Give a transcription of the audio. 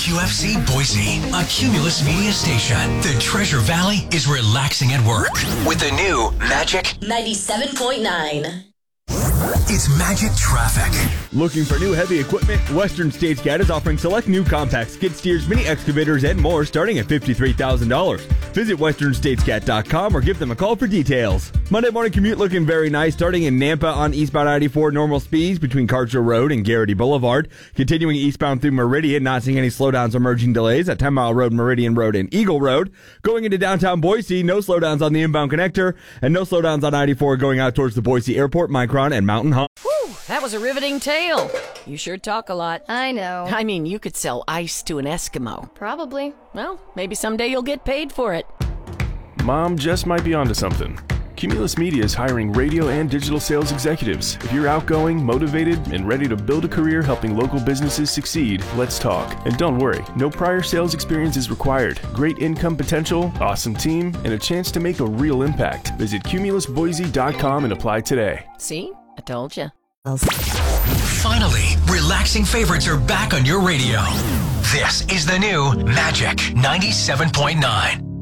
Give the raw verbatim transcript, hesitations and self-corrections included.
Q F C Boise, a Cumulus Media station. The Treasure Valley is relaxing at work with the new Magic ninety-seven point nine. It's Magic Traffic. Looking for new heavy equipment? Western States Cat is offering select new compact skid steers, mini excavators, and more starting at fifty-three thousand dollars. Visit western states cat dot com or give them a call for details. Monday morning commute looking very nice, starting in Nampa on eastbound I eighty-four normal speeds between Carter Road and Garrity Boulevard. Continuing eastbound through Meridian, not seeing any slowdowns or merging delays at ten mile Road, Meridian Road, and Eagle Road. Going into downtown Boise, no slowdowns on the inbound connector and no slowdowns on I eighty-four going out towards the Boise Airport, Micron, and Mountain Hall. Whew, that was a riveting tale. You sure talk a lot. I know. I mean, you could sell ice to an Eskimo. Probably. Well, maybe someday you'll get paid for it. Mom just might be onto something. Cumulus Media is hiring radio and digital sales executives. If you're outgoing, motivated, and ready to build a career helping local businesses succeed, let's talk. And don't worry, no prior sales experience is required. Great income potential, awesome team, and a chance to make a real impact. Visit cumulus boise dot com and apply today. See? I told you. Finally, relaxing favorites are back on your radio. This is the new Magic ninety-seven point nine.